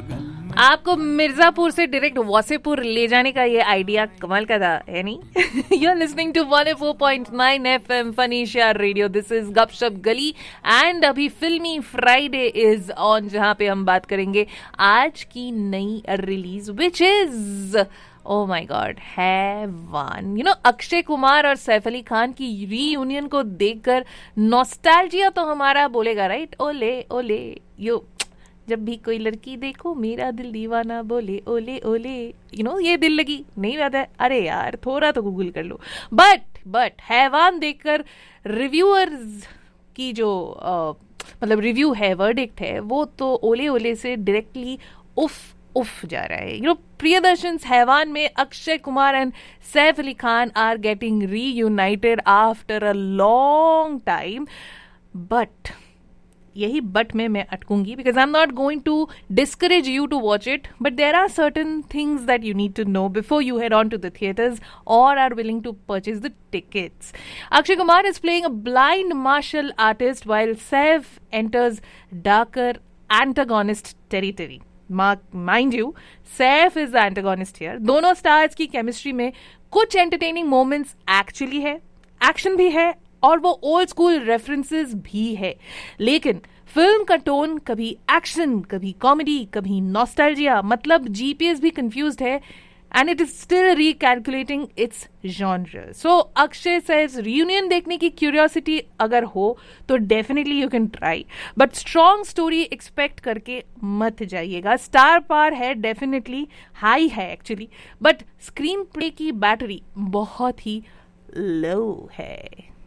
आपको मिर्जापुर से डायरेक्ट वासेपुर ले जाने का ये आइडिया कमाल का था, है नहीं? You are listening to 104.9 FM फनीशा radio. This is गपशप गली एंड अभी फिल्मी फ्राइडे इज ऑन, जहां पे हम बात करेंगे आज की नई release which is oh my God हैवान. यू नो, अक्षय कुमार और सैफ अली खान की रीयूनियन को देखकर नॉस्टैल्जिया तो हमारा बोलेगा, राइट? ओले ओले यो, जब भी कोई लड़की देखो मेरा दिल दीवाना बोले ओले ओले. यू नो, ये दिल लगी नहीं याद है? अरे यार थोड़ा तो गूगल कर लो. बट हैवान देखकर रिव्यूअर्स की जो मतलब रिव्यू है, वर्डिक्ट है, वो तो ओले ओले से डायरेक्टली उफ जा रहा है. यू नो, प्रियदर्शन्स हैवान में Akshay Kumar and Saif Ali Khan are getting reunited after a long time. But यही बट में मैं अटकूंगी because I am not going to discourage you to watch it, but there are certain things that you need to know before you head on to the theatres or are willing to purchase the tickets. Akshay Kumar is playing a blind martial artist while Saif enters darker antagonist territory. Mind you, Saif is the antagonist here. दोनों stars की chemistry में कुछ entertaining moments actually है, action भी है और वो old school references भी है. लेकिन फिल्म का टोन कभी एक्शन, कभी कॉमेडी, कभी नॉस्टैल्जिया, मतलब जीपीएस भी कंफ्यूज्ड है and it is still रिकैलकुलेटिंग it's genre. So Akshay says reunion देखने की क्यूरियोसिटी अगर हो तो definitely you can try, but strong story expect करके मत जाइएगा. स्टार पावर है, डेफिनेटली हाई है एक्चुअली, बट स्क्रीन प्ले की बैटरी बहुत ही लो है.